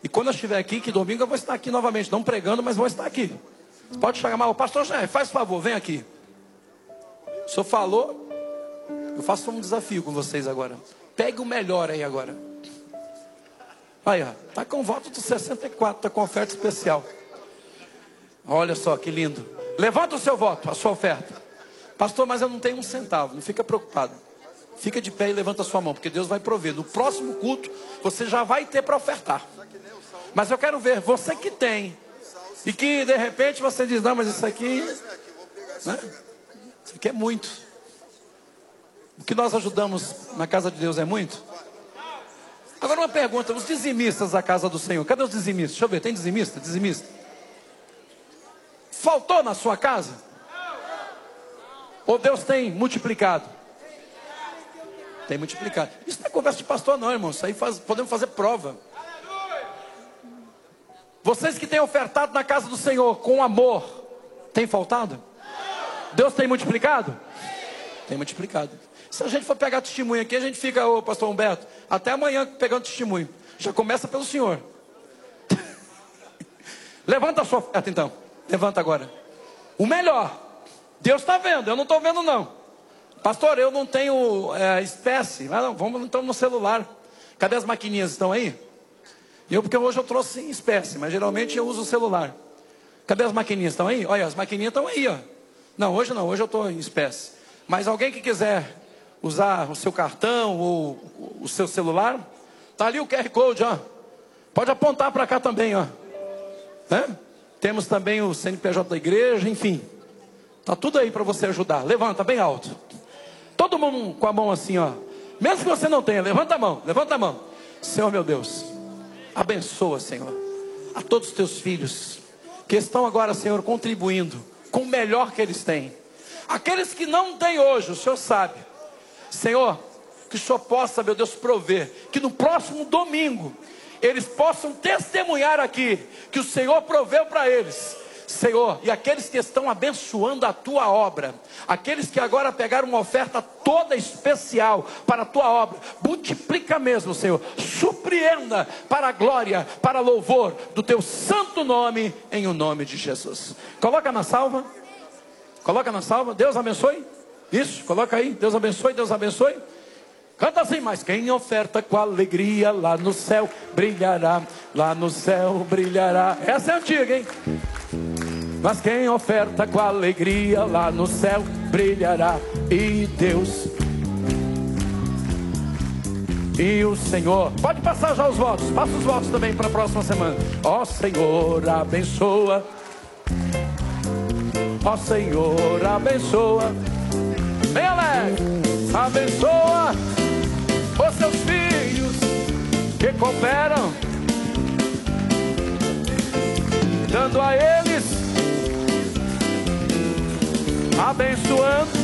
E quando eu estiver aqui, que domingo eu vou estar aqui novamente. Não pregando, mas vou estar aqui. Pode chamar o pastor Jair, faz favor, vem aqui. O senhor falou, eu faço um desafio com vocês agora. Pegue o melhor aí agora. Aí, ó, tá com voto do 64, tá com oferta especial. Olha só que lindo. Levanta o seu voto, a sua oferta. Pastor, mas eu não tenho um centavo. Não fica preocupado. Fica de pé e levanta a sua mão, porque Deus vai prover. No próximo culto, você já vai ter para ofertar. Mas eu quero ver, você que tem, e que de repente você diz, não, mas isso aqui, né? Isso aqui é muito. O que nós ajudamos na casa de Deus é muito? Agora uma pergunta, os dizimistas da casa do Senhor, cadê os dizimistas? Deixa eu ver, tem dizimista? Dizimista. Faltou na sua casa? Ou Deus tem multiplicado? Tem multiplicado. Isso não é conversa de pastor não, irmão. Isso aí podemos fazer prova. Vocês que têm ofertado na casa do Senhor com amor, tem faltado? Deus tem multiplicado? Tem multiplicado. Se a gente for pegar testemunho aqui, a gente fica, ô pastor Humberto, até amanhã pegando testemunho. Já começa pelo senhor. Levanta a sua oferta então. Levanta agora. O melhor. Deus está vendo, eu não estou vendo não. Pastor, eu não tenho espécie. Não, vamos então no celular. Cadê as maquininhas? Estão aí? Porque hoje eu trouxe em espécie, mas geralmente eu uso o celular. Cadê as maquininhas? Estão aí? Olha, as maquininhas estão aí, ó. Não, hoje eu estou em espécie. Mas alguém que quiser usar o seu cartão ou o seu celular, tá ali o QR Code, ó. Pode apontar para cá também, ó. Né? Temos também o CNPJ da igreja, enfim. Tá tudo aí para você ajudar. Levanta bem alto. Todo mundo com a mão assim, ó. Mesmo que você não tenha, levanta a mão, levanta a mão. Senhor meu Deus, abençoa, Senhor, a todos os teus filhos que estão agora, Senhor, contribuindo com o melhor que eles têm. Aqueles que não têm hoje, o Senhor sabe. Senhor, que o Senhor possa, meu Deus, prover, que no próximo domingo, eles possam testemunhar aqui, que o Senhor proveu para eles. Senhor, e aqueles que estão abençoando a tua obra, aqueles que agora pegaram uma oferta toda especial para a tua obra, multiplica mesmo, Senhor, surpreenda para a glória, para louvor do teu santo nome, em o nome de Jesus. Coloca na salva, Deus abençoe, isso, coloca aí, Deus abençoe, Deus abençoe. Canta assim, mas quem oferta com alegria lá no céu brilhará, lá no céu brilhará. Essa é antiga, hein? Mas quem oferta com alegria lá no céu brilhará. E Deus e o Senhor. Pode passar já os votos. Passa os votos também para a próxima semana. Ó Senhor, abençoa. Ó Senhor, abençoa. Bem alegre. Abençoa os seus filhos que cooperam, dando a eles, abençoando